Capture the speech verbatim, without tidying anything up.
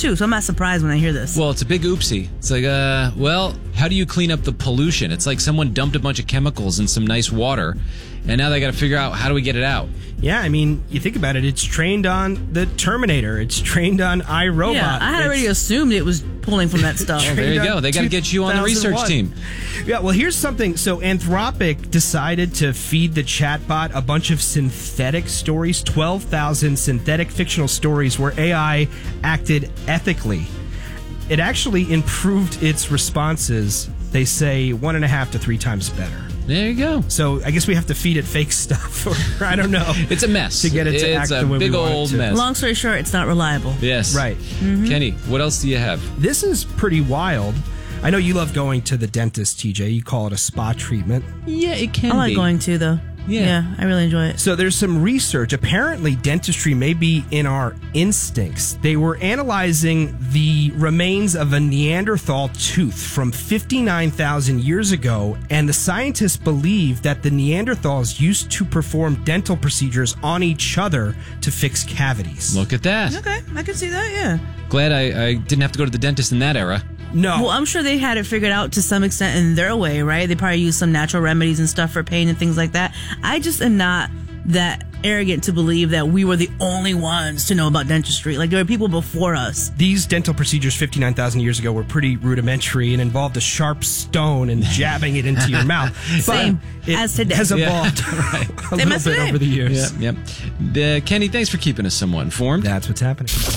too, so I'm not surprised when I hear this. Well, it's a big oopsie. It's like, uh, well, how do you clean up the pollution? It's like someone dumped a bunch of chemicals in some nice water, and now they got to figure out how do we get it out. Yeah, I mean, you think about it, it's trained on the Terminator. It's trained on iRobot. Yeah, I had it's already assumed it was pulling from that stuff. Well, there you go. They got to get you on the research two thousand one. team. Yeah, well, here's something. So Anthropic decided to feed the chatbot a bunch of synthetic stories, twelve thousand synthetic fictional stories where A I acted ethically. It actually improved its responses, they say, one and a half to three times better. There you go. So I guess we have to feed it fake stuff, or I don't know. It's a mess. To get it to it's act a the way big we want it old to. mess. Long story short, it's not reliable. Yes. Right. Mm-hmm. Kenny, what else do you have? This is pretty wild. I know you love going to the dentist, T J. You call it a spa treatment. Yeah, it can I like be. going to, though. Yeah. Yeah, I really enjoy it. So there's some research. Apparently, dentistry may be in our instincts. They were analyzing the remains of a Neanderthal tooth from fifty-nine thousand years ago, and the scientists believe that the Neanderthals used to perform dental procedures on each other to fix cavities. Look at that. Okay, I can see that, yeah. Glad I, I didn't have to go to the dentist in that era. No. Well, I'm sure they had it figured out to some extent in their way, right? They probably use some natural remedies and stuff for pain and things like that. I just am not that arrogant to believe that we were the only ones to know about dentistry. Like, there were people before us. These dental procedures fifty-nine thousand years ago were pretty rudimentary and involved a sharp stone and jabbing it into your mouth. Same but it as today. has evolved Yeah, right. a Same little as bit today. over the years. Yep, yep. Uh, Kenny, thanks for keeping us somewhat informed. That's what's happening.